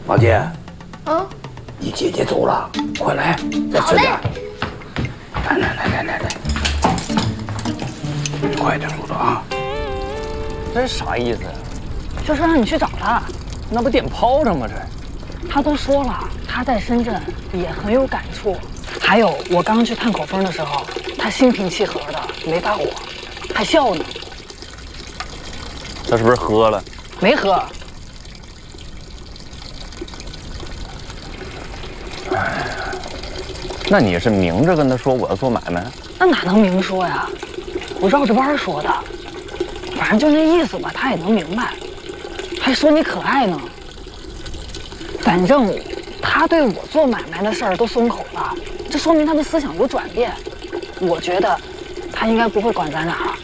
老姐， 嗯， 你姐姐走了，快来，再吃点。来，快点速度啊！ 这是啥意思呀？ 就是让你去找他。 那不点炮仗吗？这他都说了，他在深圳也很有感触。还有，我刚去探口风的时候，他心平气和的，没发火，还笑呢。 他是不是喝了？ 没喝。 那你是明着跟他说我要做买卖？ 那哪能明说呀？我绕着弯说的，反正就那意思吧，他也能明白。还说你可爱呢。反正他对我做买卖的事儿都松口了，这说明他的思想有转变。我觉得他应该不会管咱俩了。